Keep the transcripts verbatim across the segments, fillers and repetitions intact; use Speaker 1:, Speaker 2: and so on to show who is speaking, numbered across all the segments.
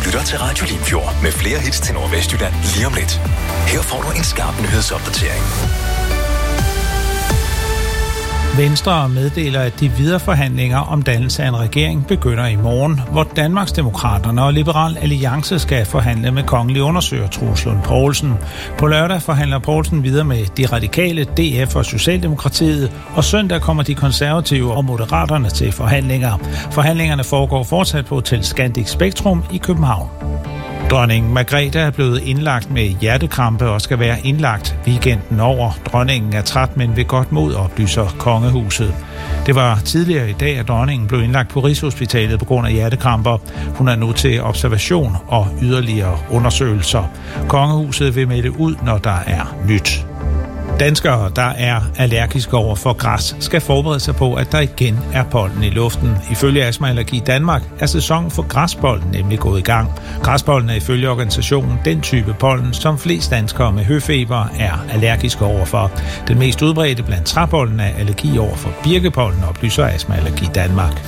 Speaker 1: lytter til Radio Limfjord med flere hits til Nordvestjylland lige om lidt. Her får du en skarp nyhedsopdatering.
Speaker 2: Venstre meddeler, at de videre forhandlinger om dannelse af en regering begynder i morgen, hvor Danmarksdemokraterne og Liberal Alliance skal forhandle med kongelig undersøger Troels Lund Poulsen. På lørdag forhandler Poulsen videre med de radikale, D F og Socialdemokratiet, og søndag kommer de konservative og moderaterne til forhandlinger. Forhandlingerne foregår fortsat på Hotel Scandic Spektrum i København. Dronning Margrethe er blevet indlagt med hjertekrampe og skal være indlagt weekenden over. Dronningen er træt, men ved godt mod, oplyser kongehuset. Det var tidligere i dag, at dronningen blev indlagt på Rigshospitalet på grund af hjertekramper. Hun er nu til observation og yderligere undersøgelser. Kongehuset vil melde ud, når der er nyt. Danskere, der er allergiske over for græs, skal forberede sig på, at der igen er pollen i luften. Ifølge Astma Allergi Danmark er sæsonen for græspollen nemlig gået i gang. Græspollen er ifølge organisationen den type pollen, som flest danskere med høfeber er allergiske overfor. Den mest udbredte blandt træpollen er allergi over for birkepollen, oplyser Astma Allergi Danmark.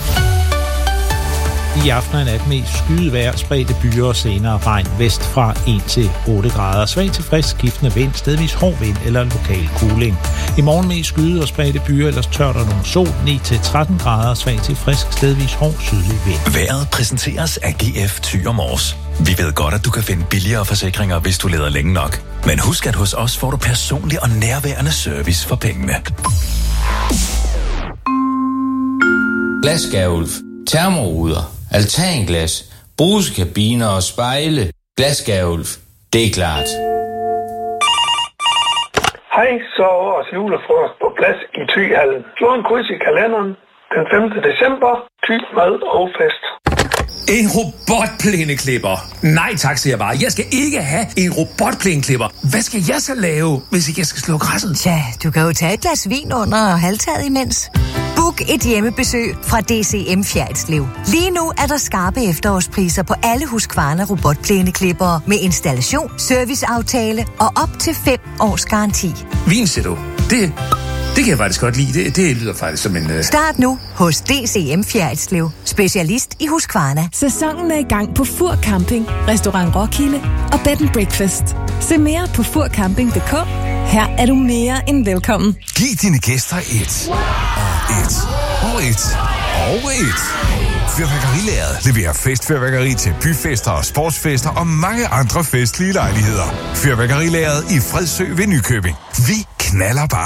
Speaker 2: I aften og nat mest skydevejr, spredte byer og senere regn vest fra en til otte grader. Svag til frisk skiftende vind, stedvis hård vind eller lokal kuling. I morgen mest skyde og spredte byer, ellers tørt og nogle sol, ni til tretten grader. Svag til frisk, stedvis hård sydlig vind.
Speaker 1: Vejret præsenteres af G F Thy og Mors. Vi ved godt, at du kan finde billigere forsikringer, hvis du leder længe nok. Men husk, at hos os får du personlig og nærværende service for pengene.
Speaker 3: Glasgavl, termoruder, altanglas, brusekabiner og spejle. Glasgavl, det er klart.
Speaker 4: Hej, så er vores julefrokost på plads i Thyhallen. Slå en kryds i kalenderen. Den femte december. Thy mad og fest.
Speaker 5: En robotplæneklipper. Nej tak, siger jeg bare. Jeg skal ikke have en robotplæneklipper. Hvad skal jeg så lave, hvis ikke jeg skal slå græsset?
Speaker 6: Tja, du kan jo tage et glas vin under halvtaget imens. Book et hjemmebesøg fra D C M Fjerritslev. Lige nu er der skarpe efterårspriser på alle Husqvarna robotplæneklippere med installation, serviceaftale og op til fem års garanti.
Speaker 5: Vin, siger du? Det, det kan jeg faktisk godt lide. Det, det lyder faktisk som en... Uh...
Speaker 6: Start nu hos D C M Fjerritslev. Specialist i Husqvarna.
Speaker 7: Sæsonen er i gang på Fur Camping, Restaurant Roskilde og Bed and Breakfast. Se mere på fur camping punktum d k. Her er du mere end velkommen.
Speaker 8: Giv dine gæster et, og et, og et, og et. Fyrværkerilaget leverer festfyrværkeri til byfester og sportsfester og mange andre festlige lejligheder. Fyrværkerilaget i Fredsø ved Nykøbing. Vi knaller bare.